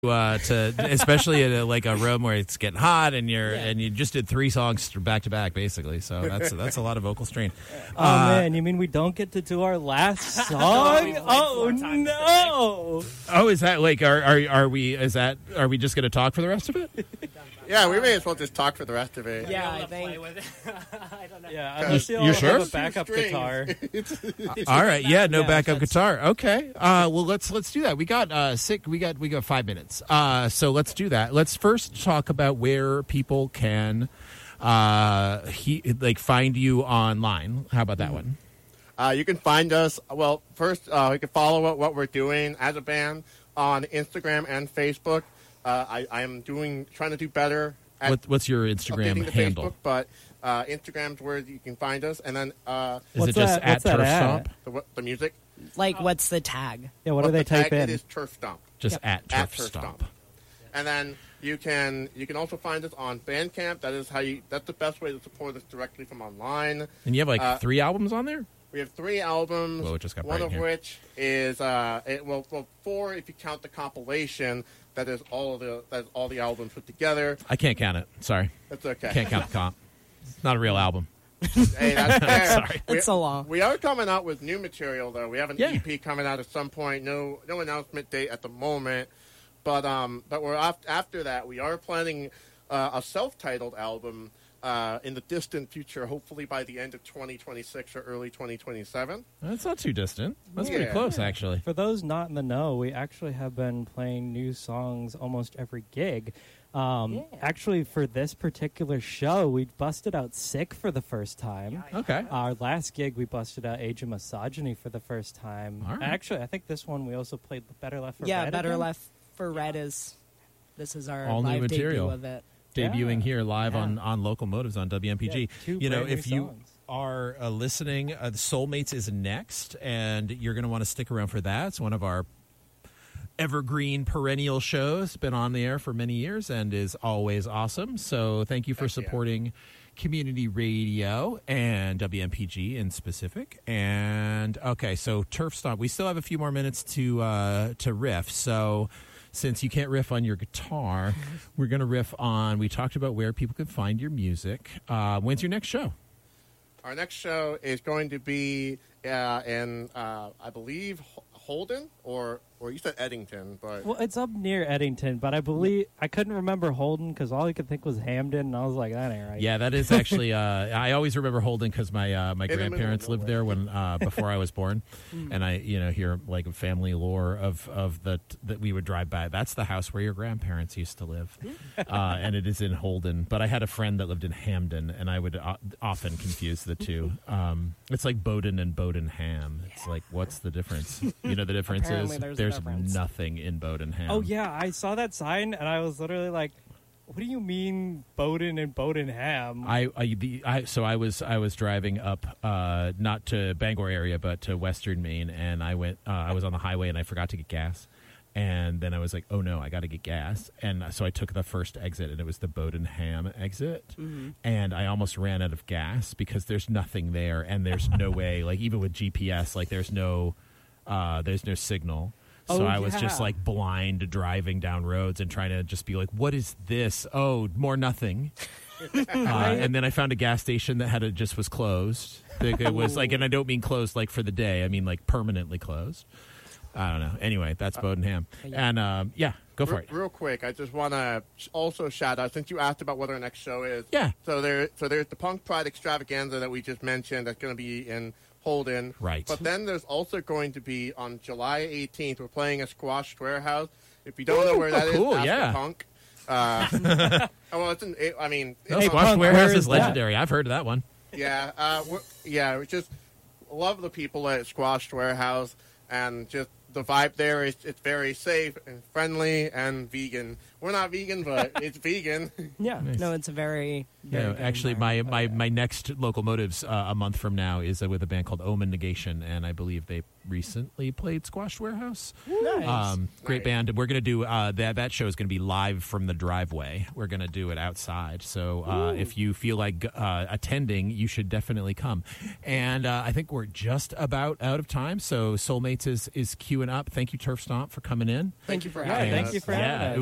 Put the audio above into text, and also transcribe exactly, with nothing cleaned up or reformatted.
Uh, to especially in a, like a room where it's getting hot and you're Yeah. and you just did three songs back to back basically, so that's that's a lot of vocal strain. Oh Uh, man, you mean we don't get to do our last song? Oh no! Oh, is that like are are are we? Is that are we just going to talk for the rest of it? Yeah, we may as well just talk for the rest of it. Yeah, I'll I think. play with it. I don't know. Yeah, unless you, You all sure? have a backup Strings. guitar. All right, yeah, no Yeah, backup that's- guitar. Okay, uh, well let's let's do that. We got uh, sick. We got we got five minutes. Uh, so let's do that. Let's first talk about where people can uh, he like find you online. How about that one? Uh, you can find us, well, first, uh, you can follow what, what we're doing as a band on Instagram and Facebook. Uh, I, I am doing, trying to do better at What, what's your Instagram updating the handle? Facebook, but uh, Instagram's where you can find us. And then uh, Is What's it just that- at what's that Turf at? Stomp? the, what- the music. Like, what's the tag? Yeah, what do What they the type tag in? It is Turf Stomp. Just Yep. at At Turf Turf Stomp. Stomp. And then you can you can also find us on Bandcamp. That is how you. That's the best way to support us directly from online. And you have like Uh, three albums on there? We have three albums. Whoa, it just got one bright of in here. which is uh, it, well, well, four if you count the compilation. That is all of the that's all the albums put together. I can't count it. Sorry. That's okay. Can't count the comp. It's not a real album. Hey, that's fair. Sorry. We, It's so long. we are coming out with new material though. We have an Yeah. E P coming out at some point. No, no announcement date at the moment. But um, but we're off, after that. We are planning uh, a self-titled album uh, in the distant future. Hopefully by the end of twenty twenty-six or early twenty twenty-seven. That's not too distant. That's pretty Yeah. close, actually. For those not in the know, we actually have been playing new songs almost every gig. Um, Yeah. Actually, for this particular show, we busted out Sick for the first time. Okay. Our last gig, we busted out Age of Misogyny for the first time. All right. Actually, I think this one we also played Better Left for Yeah, Red Better again. Left for Red is. This is our All new live material. debut of it. Debuting Yeah. here live Yeah. on, on Local Motives on W M P G. Yeah, two you know, brand new if you songs. are uh, listening, uh, Soulmates is next, and you're going to want to stick around for that. It's one of our evergreen perennial shows. Been on the air for many years and is always awesome. So thank you for Heck yeah. supporting community radio and W M P G in specific. And okay, so Turf Stomp. We still have a few more minutes to uh, to riff. So since you can't riff on your guitar, we're going to riff on. We talked about where people can find your music. Uh, when's your next show? Our next show is going to be uh, in, uh, I believe, Ho- Holden or or you said Eddington, but Well, it's up near Eddington, but I believe I couldn't remember Holden because all I could think was Hamden, and I was like, that ain't right. Yeah, that is actually. Uh, I always remember Holden because my uh, my the middle of grandparents lived there when uh, before I was born, and I you know hear like a family lore of of the that we would drive by. That's the house where your grandparents used to live, uh, and it is in Holden. But I had a friend that lived in Hamden, and I would o- often confuse the two. Um, it's like Bowden and Bowdenham. It's like what's the difference? You know the difference Apparently is there's a difference. nothing in Bowdenham. Oh yeah, I saw that sign, and I was literally like, "What do you mean, Bowden and Bowdenham?" I, I, the, I so I was I was driving up uh, not to Bangor area but to Western Maine, and I went uh, I was on the highway and I forgot to get gas, and then I was like, oh no, I got to get gas, and so I took the first exit, and it was the Bowdenham exit, Mm-hmm. and I almost ran out of gas because there's nothing there, and there's no way, like even with G P S, like there's no uh, there's no signal. So Oh, I was yeah. just like blind driving down roads and trying to just be like, what is this? Oh, more nothing. uh, and then I found a gas station that had a, just was closed. Like, it was like, and I don't mean closed like for the day. I mean like permanently closed. I don't know. Anyway, that's Bowdenham. And um, yeah, go for Re- it. real quick, I just want to also shout out since you asked about what our next show is. Yeah. So there, so there's the Punk Pride Extravaganza that we just mentioned. That's going to be in Holden. Right. But then there's also going to be on July eighteenth. We're playing a Squash Warehouse. If you don't know where that Oh, is, cool, ask yeah. the Punk. Uh, oh, well, it's in, it, I mean, No, it's Hey, on- Squash Punk, Warehouse where is is that? legendary. I've heard of that one. yeah, uh, we're, yeah, we just love the people at Squash Warehouse, and just the vibe there is it's very safe and friendly and vegan. We're not vegan, but it's vegan. yeah. Nice. No, it's a very, very Yeah, good actually, my, environment. my, my next local motives uh, a month from now is uh, with a band called Omen Negation, and I believe they recently played Squash Warehouse. Nice. Um, great Nice. band. And we're going to do uh, that. That show is going to be live from the driveway. We're going to do it outside. So uh, if you feel like uh, attending, you should definitely come. And uh, I think we're just about out of time. So Soulmates is is queuing up. Thank you, Turf Stomp, for coming in. Thank you for Yeah, having thank us. you for yeah, having us.